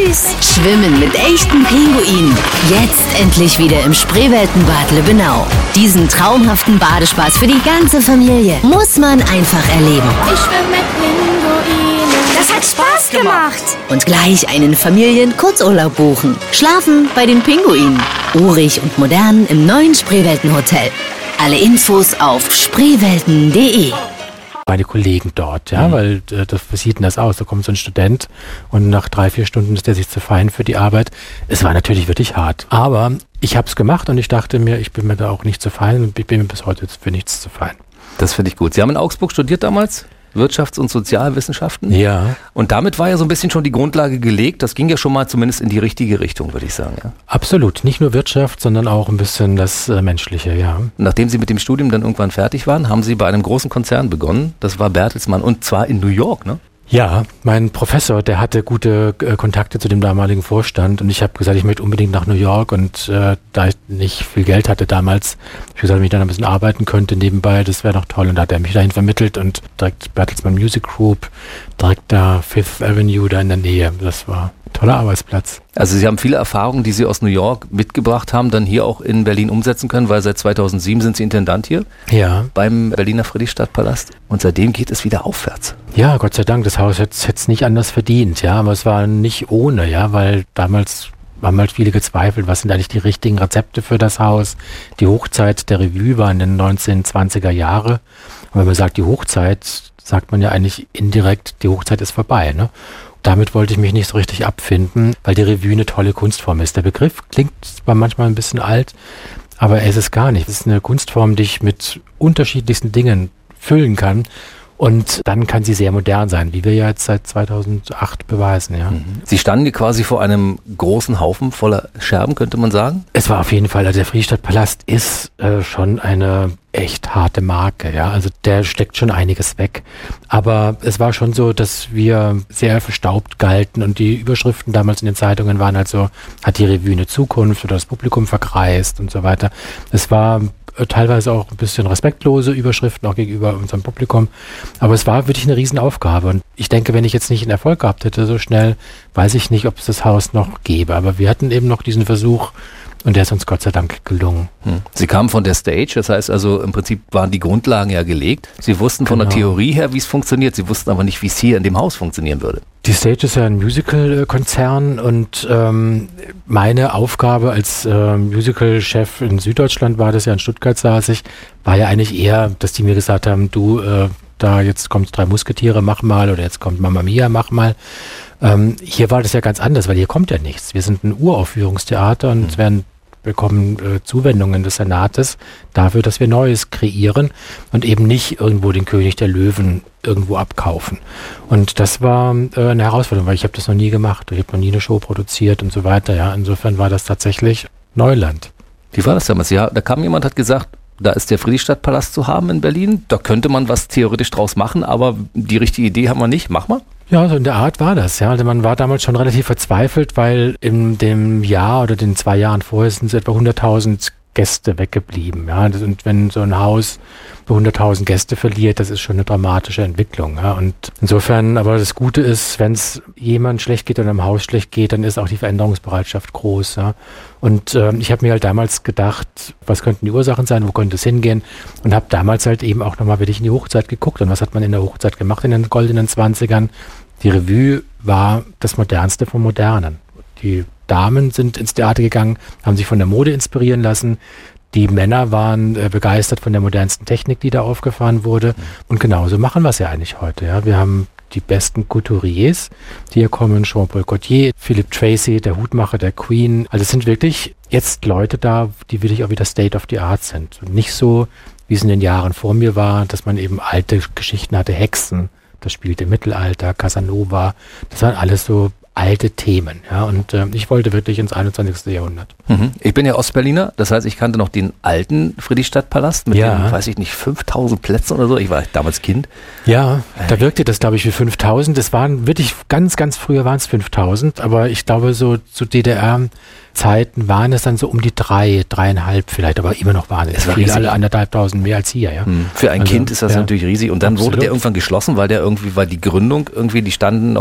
süß. Schwimmen mit echten Pinguinen. Jetzt endlich wieder im Spreeweltenbad Lübbenau. Diesen traumhaften Badespaß für die ganze Familie muss man einfach erleben. Ich schwimme mit Pinguinen. Das hat Spaß gemacht. Und gleich einen Familien-Kurzurlaub buchen. Schlafen bei den Pinguinen. Urig und modern im neuen Spreeweltenhotel. Alle Infos auf spreewelten.de. Meine Kollegen dort, ja, weil wie sieht denn das aus? Da kommt so ein Student und nach 3-4 Stunden ist der sich zu fein für die Arbeit. Es war natürlich wirklich hart, aber ich habe es gemacht und ich dachte mir, ich bin mir da auch nicht zu fein und ich bin mir bis heute für nichts zu fein. Das finde ich gut. Sie haben in Augsburg studiert damals? Wirtschafts- und Sozialwissenschaften. Ja. Und damit war ja so ein bisschen schon die Grundlage gelegt. Das ging ja schon mal zumindest in die richtige Richtung, würde ich sagen. Ja. Absolut. Nicht nur Wirtschaft, sondern auch ein bisschen das Menschliche, ja. Nachdem Sie mit dem Studium dann irgendwann fertig waren, haben Sie bei einem großen Konzern begonnen. Das war Bertelsmann und zwar in New York, ne? Ja, mein Professor, der hatte gute Kontakte zu dem damaligen Vorstand und ich habe gesagt, ich möchte unbedingt nach New York und da ich nicht viel Geld hatte damals, habe ich gesagt, wenn ich dann ein bisschen arbeiten könnte nebenbei, das wäre doch toll und da hat er mich dahin vermittelt und direkt Bertelsmann Music Group, direkt da Fifth Avenue da in der Nähe, das war ein toller Arbeitsplatz. Also Sie haben viele Erfahrungen, die Sie aus New York mitgebracht haben, dann hier auch in Berlin umsetzen können, weil seit 2007 sind Sie Intendant hier beim Berliner Friedrichstadtpalast und seitdem geht es wieder aufwärts. Ja, Gott sei Dank, das Haus hätte es nicht anders verdient, ja, aber es war nicht ohne, ja, weil damals haben halt viele gezweifelt, was sind eigentlich die richtigen Rezepte für das Haus. Die Hochzeit der Revue war in den 1920er Jahre und wenn man sagt die Hochzeit, sagt man ja eigentlich indirekt, die Hochzeit ist vorbei, ne? Damit wollte ich mich nicht so richtig abfinden, weil die Revue eine tolle Kunstform ist. Der Begriff klingt zwar manchmal ein bisschen alt, aber es ist gar nicht. Es ist eine Kunstform, die ich mit unterschiedlichsten Dingen füllen kann. Und dann kann sie sehr modern sein, wie wir ja jetzt seit 2008 beweisen. Ja. Sie standen quasi vor einem großen Haufen voller Scherben, könnte man sagen? Es war auf jeden Fall, also der Friedrichstadtpalast ist schon eine echt harte Marke. Ja. Also der steckt schon einiges weg. Aber es war schon so, dass wir sehr verstaubt galten und die Überschriften damals in den Zeitungen waren halt so, hat die Revue eine Zukunft oder das Publikum verkreist und so weiter. Es war teilweise auch ein bisschen respektlose Überschriften, auch gegenüber unserem Publikum. Aber es war wirklich eine Riesenaufgabe. Und ich denke, wenn ich jetzt nicht einen Erfolg gehabt hätte, so schnell, weiß ich nicht, ob es das Haus noch gäbe. Aber wir hatten eben noch diesen Versuch und der ist uns Gott sei Dank gelungen. Sie kamen von der Stage, das heißt also im Prinzip waren die Grundlagen ja gelegt. Sie wussten von der Theorie her, wie es funktioniert. Sie wussten aber nicht, wie es hier in dem Haus funktionieren würde. Die Stage ist ja ein Musical-Konzern und meine Aufgabe als Musical-Chef in Süddeutschland war das ja, in Stuttgart saß ich, war ja eigentlich eher, dass die mir gesagt haben, du, da jetzt kommt 3 Musketiere, mach mal, oder jetzt kommt Mamma Mia, mach mal. Hier war das ja ganz anders, weil hier kommt ja nichts. Wir sind ein Uraufführungstheater und bekommen Zuwendungen des Senates dafür, dass wir Neues kreieren und eben nicht irgendwo den König der Löwen irgendwo abkaufen. Und das war eine Herausforderung, weil ich habe das noch nie gemacht. Ich habe noch nie eine Show produziert und so weiter. Ja, insofern war das tatsächlich Neuland. Wie war das damals? Ja, da kam jemand, hat gesagt, da ist der Friedrichstadtpalast zu haben in Berlin. Da könnte man was theoretisch draus machen, aber die richtige Idee haben wir nicht. Mach mal. Ja, so in der Art war das. Ja, also man war damals schon relativ verzweifelt, weil in dem Jahr oder den 2 Jahren vorher sind so etwa 100.000 Gäste weggeblieben. Ja, und wenn so ein Haus 100.000 Gäste verliert, das ist schon eine dramatische Entwicklung. Ja, und insofern, aber das Gute ist, wenn es jemand schlecht geht oder einem Haus schlecht geht, dann ist auch die Veränderungsbereitschaft groß. Ja. Und ich habe mir halt damals gedacht, was könnten die Ursachen sein, wo könnte es hingehen? Und habe damals halt eben auch nochmal wirklich in die Hochzeit geguckt. Und was hat man in der Hochzeit gemacht in den goldenen 20ern? Die Revue war das Modernste vom Modernen. Die Damen sind ins Theater gegangen, haben sich von der Mode inspirieren lassen. Die Männer waren begeistert von der modernsten Technik, die da aufgefahren wurde. Und genauso machen wir es ja eigentlich heute. Ja. Wir haben die besten Couturiers, die hier kommen, Jean-Paul Gaultier, Philip Tracy, der Hutmacher der Queen. Also es sind wirklich jetzt Leute da, die wirklich auch wieder State of the Art sind. Und nicht so, wie es in den Jahren vor mir war, dass man eben alte Geschichten hatte, Hexen, das spielte im Mittelalter, Casanova, das waren alles so alte Themen. Ja, und ich wollte wirklich ins 21. Jahrhundert. Ich bin ja Ostberliner, das heißt, ich kannte noch den alten Friedrichstadtpalast mit den, weiß ich nicht, 5.000 Plätzen oder so. Ich war damals Kind. Ja, da wirkte das, glaube ich, wie 5.000. Das waren wirklich ganz, ganz früher waren es 5.000, aber ich glaube, so zu DDR-Zeiten waren es dann so um die 3.500 vielleicht, aber immer noch wahnsinnig. Es waren alle 1.500 mehr als hier. Ja. Für ein Kind ist das natürlich riesig. Und dann wurde der irgendwann geschlossen, weil die Gründung irgendwie, die standen